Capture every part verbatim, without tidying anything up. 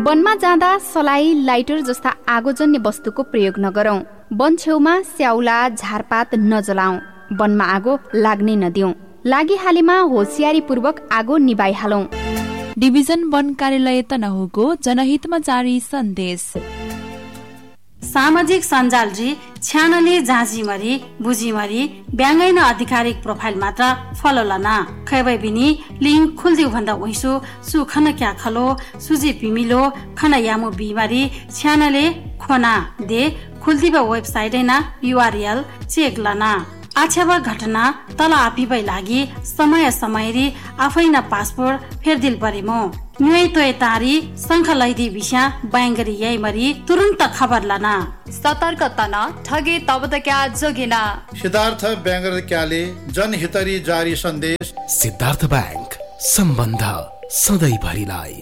वनमा जाँदा सलाई, लाइटर जस्ता आगोजन्य वस्तुको प्रयोग नगरौं। वन छेउमा स्याउला, झारपात नजलाऊ। वनमा आगो लाग्नै नदिऊ। लागिहालेमा होसियारीपूर्वक आगो निभाइहालौं। डिभिजन वन कार्यालय तनहुको जनहितमा जारी सन्देश। सामाजिक सञ्जाल री छ्यानले झाँझीमरी बुझीमरी ब्याङ्गैन आधिकारिक प्रोफाइल मात्र फलो लना खैबै बिनी लिङ्क खुल्दिउ भन्दा उइसु सुखन क्या खलो सुजी पिमिलो खन यामु बिमारी छ्यानले खोना दे खुल्दिबा वेबसाइट ना युआरएल चेक लना आछ्यावा घटना तल आपिबै लागि समय समयरी आफै न पासपोर्ट फेरदिल परेमो न्युइ तोय तारी संख लैदी विषय बैंगरी यही मरी तुरंत खबर लाना सतर्क तना ठगे तब त क्या जोगिना। सिद्धार्थ बैंगर क्याले जनहितरी जारी सन्देश। सिद्धार्थ बैंक सम्बन्ध सधैँ भरिलाई।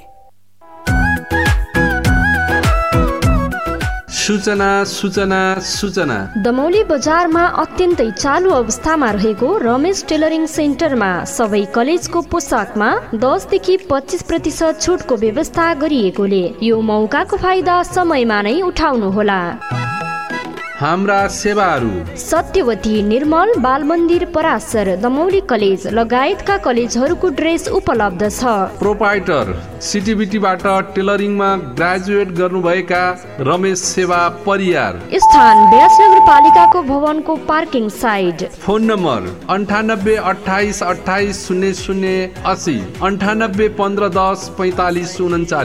सूचना सूचना सूचना दमौली बजारमा अत्यन्तै चालु अवस्थामा रहेको रमेश टेलरिङ सेन्टरमा सबै कलेजको पोसाकमा दस देखि पच्चिस प्रतिशत छुटको व्यवस्था गरिएकोले यो मौकाको फाइदा समयमा नै उठाउनुहोला। हाम्रा सेवाहरू सत्यवती, निर्मल, बाल मन्दिर, पराशर, दमौली कलेज लगायतका कलेजहरूको ड्रेस उपलब्ध छ। प्रोपाइटर सिटिबिटीबाट टेलरिङमा ग्रेजुएट गर्नुभएका रमेश सेवा परियार। स्थान व्यास नगरपालिकाको भवनको पार्किङ साइड। फोन नम्बर अन्ठानब्बे अठाइस अठाइस शून्य शून्य असी अन्ठानब्बे पन्ध्र दस पैँतालिस उन्चालिस।